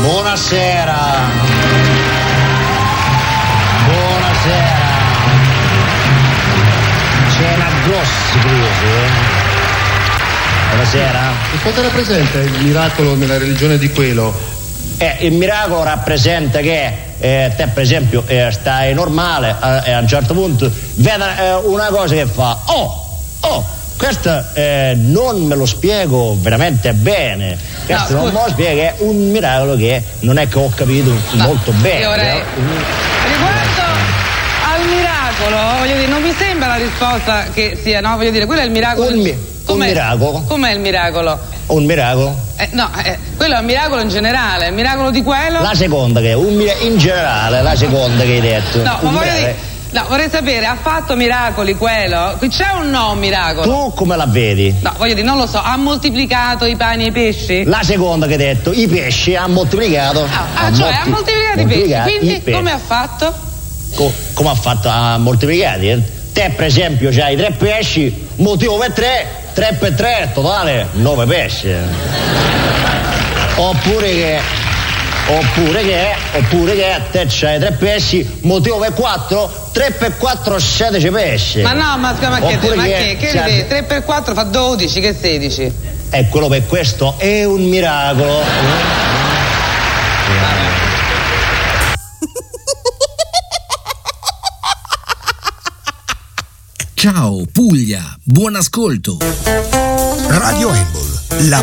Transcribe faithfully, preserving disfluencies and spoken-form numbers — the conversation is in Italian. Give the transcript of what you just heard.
Buonasera. Buonasera. C'è una grossa crisi, eh? Buonasera. E cosa rappresenta il miracolo nella religione di Quello? Eh, il miracolo rappresenta che eh, te per esempio eh, stai normale eh, e a un certo punto vedi eh, una cosa che fa oh, oh, questo eh, non me lo spiego veramente bene, questo no, non me lo spiego, è un miracolo che non è che ho capito no, molto bene. Io vorrei... eh. Riguardo al miracolo, voglio dire, non mi sembra la risposta che sia, no? Voglio dire, quello è il miracolo. Un, mi- un miracolo. Com'è il miracolo? Un miracolo? Eh, no, eh, quello è un miracolo in generale, il miracolo di quello. La seconda che è un mir- in generale, la seconda che hai detto. No, ma un voglio miracolo. dire, no, vorrei sapere, ha fatto miracoli quello? Qui c'è un no miracolo? Tu come la vedi? No, voglio dire, non lo so, ha moltiplicato i pani e i pesci? La seconda che hai detto, i pesci ha moltiplicato. Ah, ah cioè ha moltiplicato i pesci, quindi pesci. come ha fatto? Co- come ha fatto a moltiplicati? Te per esempio c'hai tre pesci, motivo per tre, tre per tre, totale nove pesci. Oppure che, oppure che, oppure che te c'hai tre pesci, motivo per quattro, tre per quattro, sedici pesci. Ma no, ma scusa, ma che, Oppure ma che- che, che cioè- idea? tre per quattro fa dodici, che sedici? E quello per questo è un miracolo. Ciao Puglia, buon ascolto. Radio Embol, la